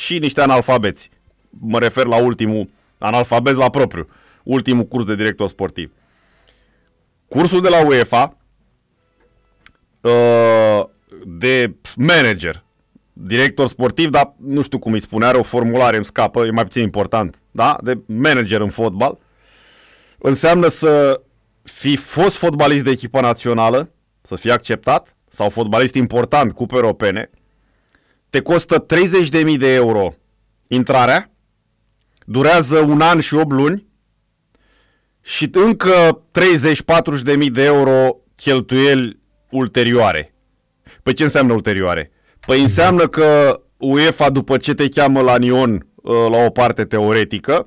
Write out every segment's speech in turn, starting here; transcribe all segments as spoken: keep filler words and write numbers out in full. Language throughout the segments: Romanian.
și niște analfabeți. Mă refer la ultimul, analfabeți la propriu, ultimul curs de director sportiv. Cursul de la UEFA de manager, director sportiv, dar nu știu cum îi spune, are o formulare, îmi scapă, e mai puțin important, da? De manager în fotbal, înseamnă să fii fost fotbalist de echipă națională, să fii acceptat, sau fotbalist important, cupe europene, te costă treizeci de mii de euro intrarea, durează un an și opt luni și încă treizeci patruzeci de mii de euro cheltuieli ulterioare. Păi ce înseamnă ulterioare? Păi înseamnă că UEFA, după ce te cheamă la Nyon la o parte teoretică,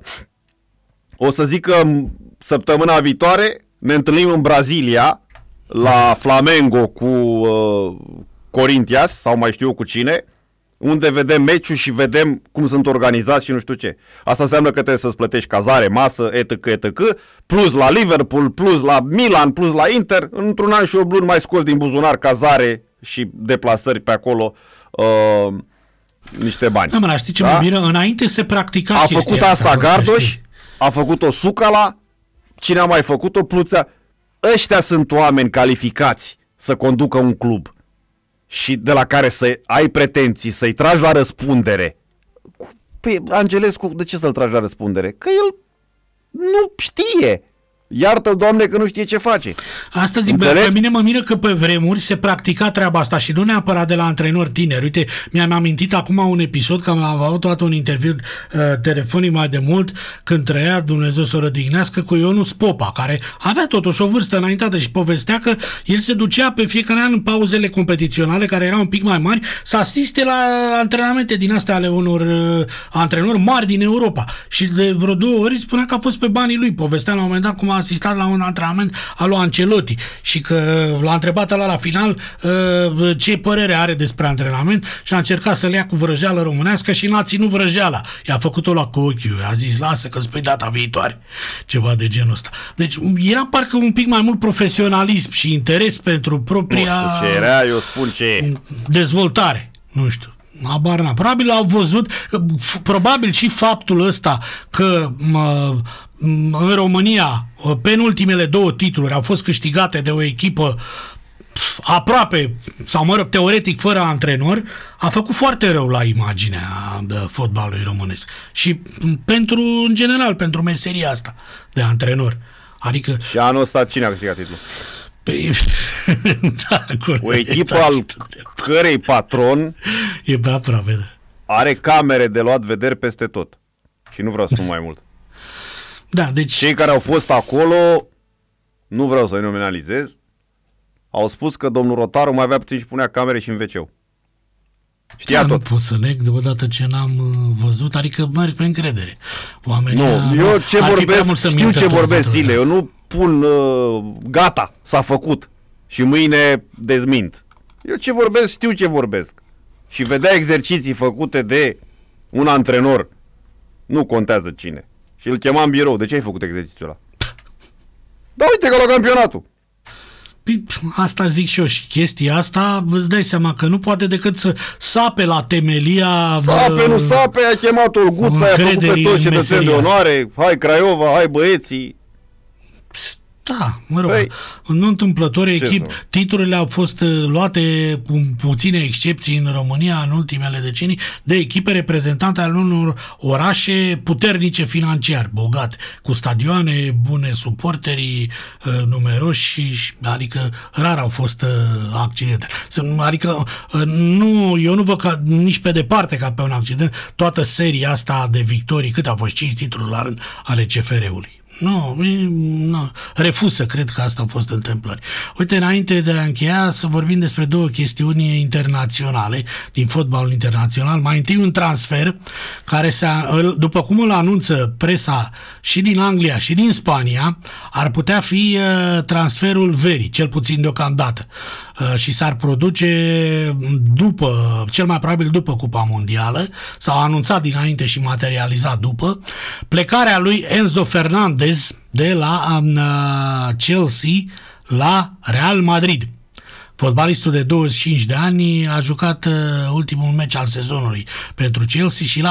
o să zică săptămâna viitoare ne întâlnim în Brazilia la Flamengo cu uh, Corinthians sau mai știu eu cu cine, unde vedem meciul și vedem cum sunt organizați și nu știu ce. Asta înseamnă că trebuie să-ți plătești cazare, masă, etc, etc, plus la Liverpool, plus la Milan, plus la Inter, într-un an și opt luni mai scos din buzunar cazare și deplasări pe acolo uh, niște bani. Da, mă, știi ce da? mă miră? Înainte se practica a chestia făcut asta, asta Gardoș, a făcut-o Sucala, cine a mai făcut-o? Pluța. Ăștia sunt oameni calificați să conducă un club și de la care să ai pretenții, să-i tragi la răspundere. Păi, Angelescu, de ce să-l tragi la răspundere? Că el nu știe. Iartă-l, Doamne, că nu știe ce face. Asta zic, bă, pe mine mă miră că pe vremuri se practica treaba asta și nu neapărat de la antrenori tineri. Uite, mi-am amintit acum un episod, că am avut toată un interviu uh, telefonic mai de mult, când trăia, Dumnezeu să o rădignească, cu Ionuț Popa, care avea totuși o vârstă înaintată și povestea că el se ducea pe fiecare an în pauzele competiționale, care erau un pic mai mari, să asiste la antrenamente din astea ale unor uh, antrenori mari din Europa. Și de vreo două ori spunea că a fost pe banii lui. Povestea la un moment dat cum a asistat la un antrenament al lui Ancelotti și că l-a întrebat ăla la final uh, ce părere are despre antrenament și a încercat să le ia cu vrăjeală românească și n-a ținut vrăjeala. I-a făcut-o la cu ochiul, a zis lasă că spui data viitoare. Ceva de genul ăsta. Deci era parcă un pic mai mult profesionalism și interes pentru propria nu știu ce era, eu spun ce e. Dezvoltare. Nu știu. Abar n-am. Probabil au văzut, probabil și faptul ăsta că mă, în România penultimele două titluri au fost câștigate de o echipă aproape, sau mă rog, teoretic fără antrenor, a făcut foarte rău la imaginea de fotbalului românesc. Și pentru, în general, pentru meseria asta de antrenor. Adică... Și anul ăsta cine a câștigat titlul? Pe... da, o echipă al cărei patron e pe aproape, da. Are camere de luat vederi peste tot. Și nu vreau să spun mai mult. Da, deci... Cei care au fost acolo, nu vreau să-i nominalizez, au spus că domnul Rotaru mai avea puțin și punea camere și în ve ce-ul. Știa da, tot. Nu pot să neg deodată ce n-am văzut, adică merg pe încredere. Oamenii nu, eu ce vorbesc, știu ce vorbesc zile, eu nu pun uh, gata, s-a făcut și mâine dezmint. Eu ce vorbesc, știu ce vorbesc. Și vedea exerciții făcute de un antrenor, nu contează cine. Și îl chema în birou, de ce ai făcut exercițiul ăla? Da, uite că la campionatul. Păi, asta zic și eu, și chestia asta îți dai seama că nu poate decât să sape la temelia... Sape, nu sape, a chemat o guță, a făcut pe toți cetățeni de onoare, hai Craiova, hai băieții. Da, mă rog, păi, nu întâmplător echip, titlurile au fost luate cu puține excepții în România în ultimele decenii de echipe reprezentante ale unor orașe puternice financiar, bogate, cu stadioane bune, suporterii uh, numeroși, adică rar au fost uh, accidente. Adică uh, nu, eu nu văd ca, nici pe departe ca pe un accident toată seria asta de victorii, cât au fost cinci titluri la rând ale C F R-ului. Nu, nu, refuz să cred că asta au fost întâmplări. Uite, înainte de a încheia, să vorbim despre două chestiuni internaționale, din fotbalul internațional. Mai întâi un transfer, care, se, după cum îl anunță presa și din Anglia și din Spania, ar putea fi transferul verii, cel puțin deocamdată. Și s-ar produce după, cel mai probabil după Cupa Mondială, s-au anunțat dinainte și materializat după, plecarea lui Enzo Fernandez de la uh, Chelsea la Real Madrid. Fotbalistul de douăzeci și cinci de ani a jucat uh, ultimul meci al sezonului pentru Chelsea și l-a